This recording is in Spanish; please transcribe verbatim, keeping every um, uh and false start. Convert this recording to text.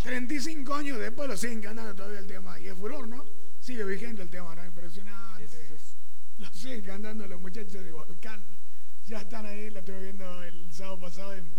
treinta y cinco años después lo siguen cantando todavía el tema. Y es furor, ¿no? Sigue vigente el tema, ¿no? Impresionante. Es, es, Lo siguen cantando los muchachos de Volcán. Ya están ahí, lo estuve viendo el sábado pasado en